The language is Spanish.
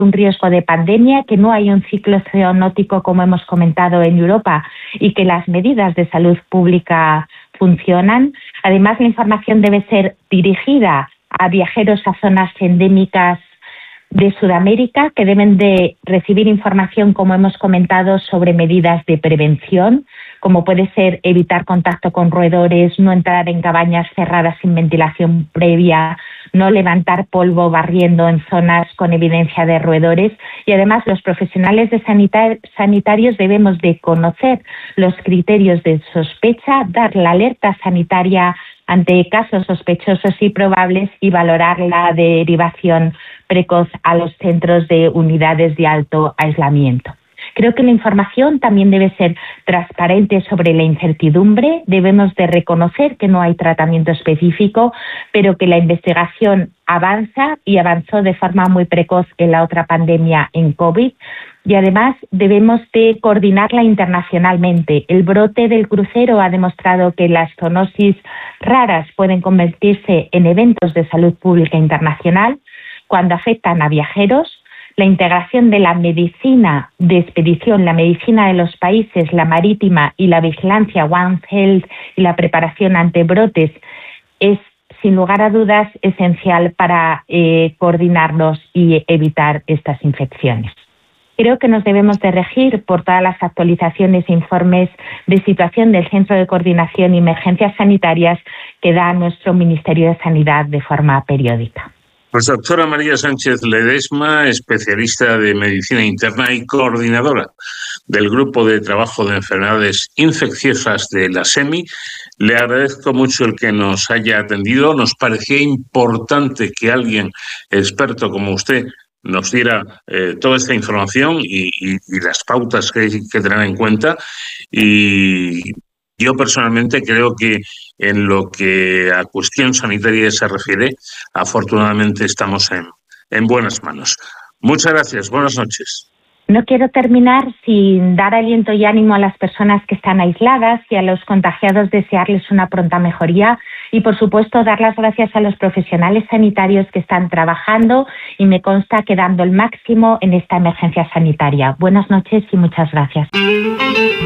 un riesgo de pandemia, que no hay un ciclo zoonótico como hemos comentado en Europa y que las medidas de salud pública funcionan. Además, la información debe ser dirigida a viajeros a zonas endémicas de Sudamérica, que deben de recibir información, como hemos comentado, sobre medidas de prevención, como puede ser evitar contacto con roedores, no entrar en cabañas cerradas sin ventilación previa, no levantar polvo barriendo en zonas con evidencia de roedores. Y además, los profesionales de sanitarios debemos de conocer los criterios de sospecha, dar la alerta sanitaria ante casos sospechosos y probables y valorar la derivación precoz a los centros de unidades de alto aislamiento. Creo que la información también debe ser transparente sobre la incertidumbre. Debemos de reconocer que no hay tratamiento específico, pero que la investigación avanza y avanzó de forma muy precoz en la otra pandemia en COVID. Y además debemos de coordinarla internacionalmente. El brote del crucero ha demostrado que las zoonosis raras pueden convertirse en eventos de salud pública internacional cuando afectan a viajeros. La integración de la medicina de expedición, la medicina de los países, la marítima y la vigilancia One Health y la preparación ante brotes es, sin lugar a dudas, esencial para coordinarnos y evitar estas infecciones. Creo que nos debemos de regir por todas las actualizaciones e informes de situación del Centro de Coordinación y Emergencias Sanitarias que da nuestro Ministerio de Sanidad de forma periódica. Pues doctora María Sánchez Ledesma, especialista de medicina interna y coordinadora del Grupo de Trabajo de Enfermedades Infecciosas de la SEMI, le agradezco mucho el que nos haya atendido. Nos parecía importante que alguien experto como usted nos diera toda esta información y las pautas que hay que tener en cuenta. Y yo personalmente creo que en lo que a cuestión sanitaria se refiere, afortunadamente estamos en buenas manos. Muchas gracias. Buenas noches. No quiero terminar sin dar aliento y ánimo a las personas que están aisladas y a los contagiados, desearles una pronta mejoría y, por supuesto, dar las gracias a los profesionales sanitarios que están trabajando y me consta que dando el máximo en esta emergencia sanitaria. Buenas noches y muchas gracias.